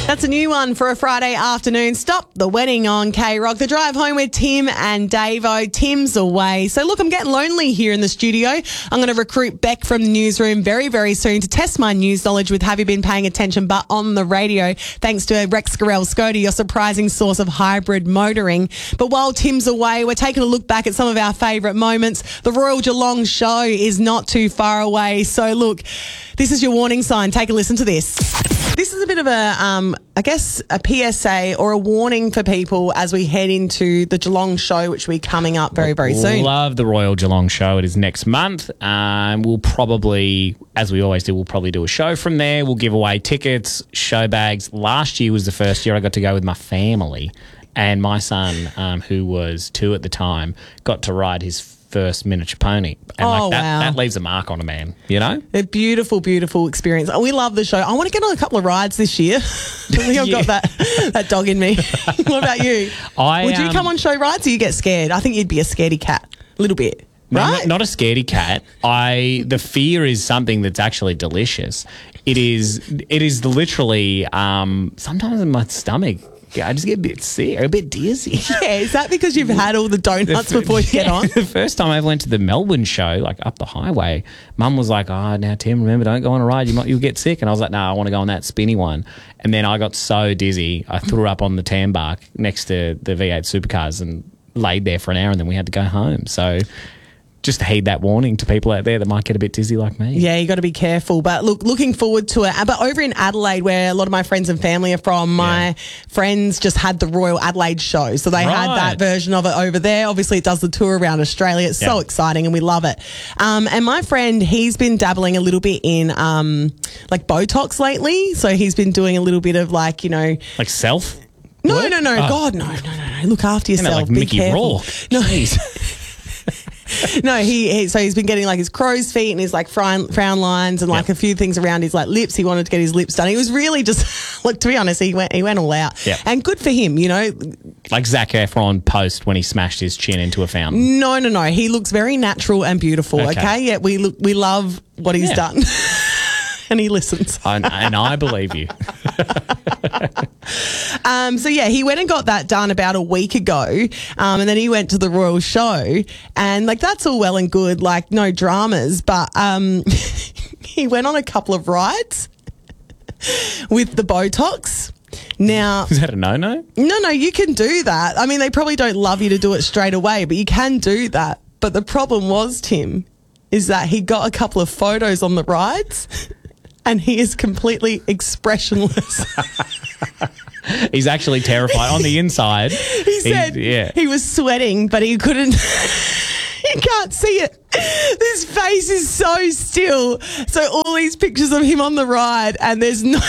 That's a new one for a Friday afternoon. Stop the wedding on K-Rock. The drive home with Tim and Davo. Tim's away. So look, I'm getting lonely here in the studio. I'm going to recruit Beck from the newsroom very, very soon to test my news knowledge with Have You Been Paying Attention But on the radio, thanks to Rex Garrell Scody, your surprising source of hybrid motoring. But while Tim's away, we're taking a look back at some of our favourite moments. The Royal Geelong show is not too far away. So look, this is your warning sign. Take a listen to this. This is a bit of a, a PSA or a warning for people as we head into the Geelong show, which will be coming up very, very soon. Love the Royal Geelong show. It is next month. We'll probably, as we always do, we'll probably do a show from there. We'll give away tickets, show bags. Last year was the first year I got to go with my family, and my son, who was 2 at the time, got to ride his first miniature pony. And that leaves a mark on a man, you know? A beautiful, beautiful experience. We love the show. I want to get on a couple of rides this year. I think I've got that dog in me. What about you? Would you come on show rides or you get scared? I think you'd be a scaredy cat. A little bit. Right? Not a scaredy cat. The fear is something that's actually delicious. It is literally sometimes in my stomach, I just get a bit sick, a bit dizzy. Yeah, is that because you've had all the donuts before you get on? The first time I went to the Melbourne show, like up the highway, Mum was like, now Tim, remember, don't go on a ride, you'll get sick. And I was like, no, I want to go on that spinny one. And then I got so dizzy, I threw up on the Tambark next to the V8 supercars and laid there for an hour, and then we had to go home. So just heed that warning to people out there that might get a bit dizzy like me. Yeah, you got to be careful. But look, looking forward to it. But over in Adelaide, where a lot of my friends and family are from, my friends just had the Royal Adelaide show. So they had that version of it over there. Obviously, it does the tour around Australia. It's so exciting and we love it. And my friend, he's been dabbling a little bit in like Botox lately. So he's been doing a little bit of like, you know. Like self? No. Oh. God, no. Look after yourself. Like be Mickey careful. Rourke. No. No, so he's been getting like his crow's feet and his like frown lines and like a few things around his like lips. He wanted to get his lips done. He was really just, look, to be honest, he went all out. Yeah. And good for him, you know. Like Zac Efron post when he smashed his chin into a fountain. No. He looks very natural and beautiful, okay? Yeah, we love what he's done. And he listens. And I believe you. So, he went and got that done about a week ago. And then he went to the Royal Show. And, like, that's all well and good, like, no dramas. But he went on a couple of rides with the Botox. Now, is that a no-no? No, you can do that. I mean, they probably don't love you to do it straight away, but you can do that. But the problem was, Tim, is that he got a couple of photos on the rides and he is completely expressionless. He's actually terrified. On the inside, he said he was sweating, but he couldn't. You can't see it. His face is so still. So all these pictures of him on the ride, and there's not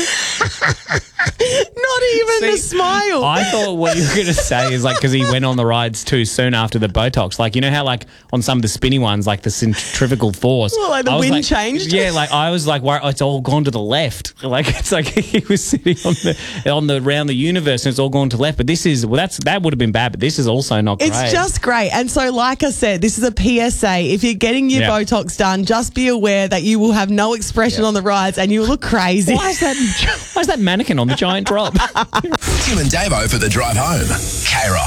even a smile. I thought what you were going to say is like because he went on the rides too soon after the Botox. Like, you know how like on some of the spinny ones, like the centrifugal force. Well, like the wind changed. Yeah, like I was like, it's all gone to the left. Like it's like he was sitting on the around the universe and it's all gone to the left. But this is that would have been bad. But this is also not great. It's just great. And so, like I said, this is a PSA. If you're getting your Botox done, just be aware that you will have no expression on the rides and you will look crazy. Why is that mannequin on the giant drop? Tim and Davo for the drive home. K-Rock.